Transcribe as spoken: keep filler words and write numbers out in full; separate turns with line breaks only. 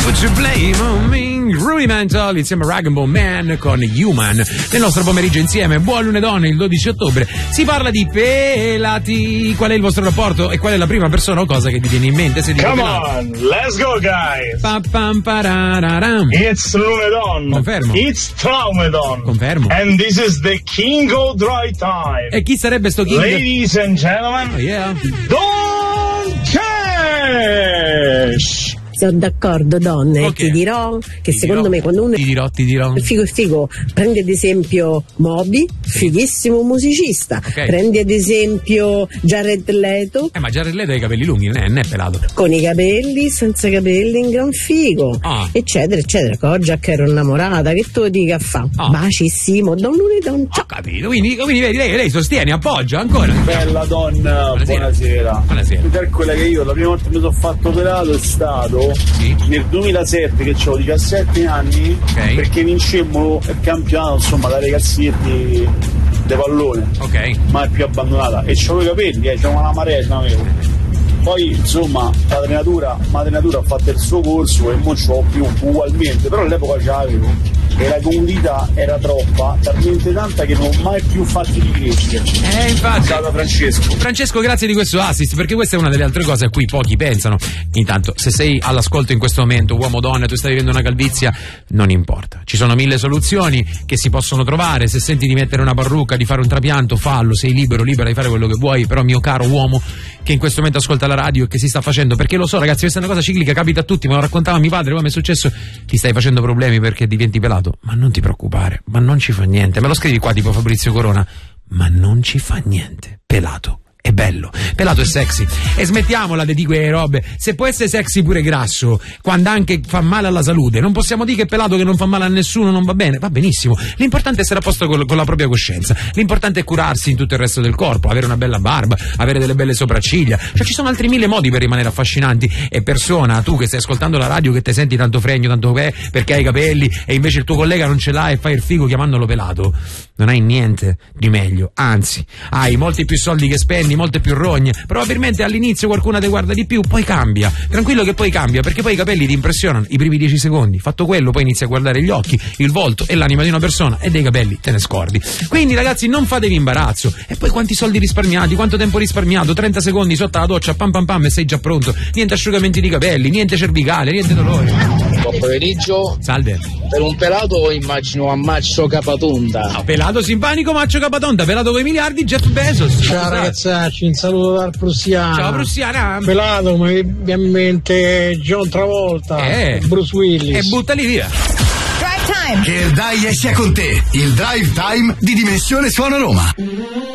Put your blame on me. Rudimental insieme a Rag and Bone Man con Human nel nostro pomeriggio insieme. Buon lunedì, il dodici ottobre si parla di pelati. Qual è il vostro rapporto e qual è la prima persona o cosa che vi viene in mente se dite
Come
pelato?
on, let's go guys.
Pa, pam, parararam.
It's lunedì.
Confermo.
It's Traumedon.
Confermo.
And this is the King of Dry Time.
E chi sarebbe sto King?
Ladies and gentlemen,
Oh, yeah.
Don Cash.
Sono d'accordo, donne,
Ok.
ti dirò che
Ti
secondo
dirò,
me quando uno
Ti dirò, ti dirò.
è figo è figo, prendi ad esempio Moby, fighissimo musicista,
Ok.
prendi ad esempio Jared Leto,
Eh, ma Jared Leto ha i capelli lunghi, non è, non è pelato.
con i capelli, senza capelli, in gran figo,
Ah.
eccetera, eccetera. Oggi che ero innamorata, che tu dica a fa?
Ah.
Bacissimo, da un lunedì, un
Ho
ciao.
capito, quindi, quindi vedi, lei, lei sostiene, appoggia ancora.
Bella donna,
Buonasera.
buonasera.
Buonasera.
Per quella che io la prima volta che mi sono fatto pelato è stato
Sì.
nel duemilasette, che avevo diciassette anni,
Ok.
perché vincemmo il campionato, insomma, da ragazzetti di pallone,
Ok.
mai più abbandonata. E c'avevo i capelli, eh, c'avevo una marea, ce n'avevo. Poi insomma l'allenatura, l'allenatura ha fatto il suo corso e non ce l'ho più ugualmente, però all'epoca ce l'avevo e la comodità era troppa, talmente tanta che non ho mai più fatti ricrescere.
Eh, infatti.
Ciao da Francesco.
Francesco, grazie di questo assist, perché questa è una delle altre cose a cui pochi pensano. Intanto, se sei all'ascolto in questo momento, uomo o donna, tu stai vivendo una calvizia, non importa. Ci sono mille soluzioni che si possono trovare. Se senti di mettere una parrucca, di fare un trapianto, fallo, sei libero, libera di fare quello che vuoi. Però, mio caro uomo che in questo momento ascolta la radio e che si sta facendo, perché lo so ragazzi, questa è una cosa ciclica, capita a tutti, me lo raccontava mio padre, come è successo, ti stai facendo problemi perché diventi pelato, ma non ti preoccupare, ma non ci fa niente, me lo scrivi qua tipo Fabrizio Corona, ma non ci fa niente, pelato è bello, pelato è sexy, e smettiamola di dire quelle robe. Se può essere sexy pure grasso, quando anche fa male alla salute, non possiamo dire che pelato che non fa male a nessuno non va bene, va benissimo, l'importante è essere a posto con, con la propria coscienza, l'importante è curarsi in tutto il resto del corpo, avere una bella barba, avere delle belle sopracciglia, cioè ci sono altri mille modi per rimanere affascinanti. E persona, tu che stai ascoltando la radio, che ti senti tanto fregno, tanto beh, perché hai i capelli e invece il tuo collega non ce l'ha e fai il figo chiamandolo pelato, non hai niente di meglio, anzi hai molti più soldi che spendi, molte più rogne, probabilmente all'inizio qualcuna ti guarda di più, poi cambia, tranquillo che poi cambia, perché poi i capelli ti impressionano i primi dieci secondi, fatto quello poi inizi a guardare gli occhi, il volto e l'anima di una persona e dei capelli te ne scordi. Quindi ragazzi, non fatevi imbarazzo. E poi quanti soldi risparmiati, quanto tempo risparmiato, trenta secondi sotto la doccia, pam pam pam e sei già pronto, niente asciugamenti di capelli, niente cervicale, niente dolore.
Buon pomeriggio.
Salve.
Per un pelato immagino Ammaccio Capatonda.
No, pelato simpatico, Maccio Capatonda, pelato con i miliardi, Jeff Bezos.
Ciao ragazzacci, un saluto dal Prussiano.
Ciao Prussiana.
Pelato, mi viene in mente John Travolta,
Eh.
Bruce Willis.
E buttali via.
Che il Dai esce con te, il Drive Time di Dimensione Suono Roma.